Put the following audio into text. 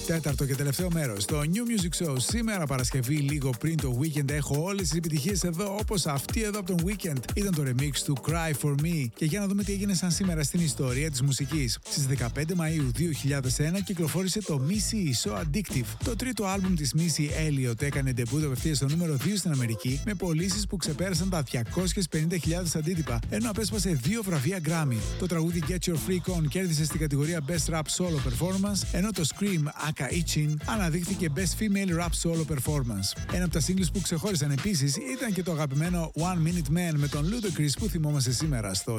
Τέταρτο και τελευταίο μέρος, το New Music Show. Σήμερα Παρασκευή, λίγο πριν το Weekend, έχω όλες τις επιτυχίες εδώ, όπως αυτή εδώ από τον Weekend. Ήταν το remix του Cry For Me. Και για να δούμε τι έγινε σαν σήμερα στην ιστορία της μουσικής. Στις 15 Μαΐου 2001 κυκλοφόρησε το Missy So Addictive. Το τρίτο άλμπουμ της Missy Elliott έκανε ντεμπούτο απευθείας στο νούμερο 2 στην Αμερική, με πωλήσεις που ξεπέρασαν τα 250.000 αντίτυπα, ενώ απέσπασε 2 βραβεία Grammy. Το τραγούδι Get Your Freak On κέρδισε στην κατηγορία Best Rap Solo Performance, ενώ το Scream Aka Ichin αναδείχθηκε Best Female Rap Solo Performance. Ένα από τα singles που ξεχώρισαν επίσης ήταν και το αγαπημένο One Minute Man με τον Ludacris που θυμόμαστε σήμερα στο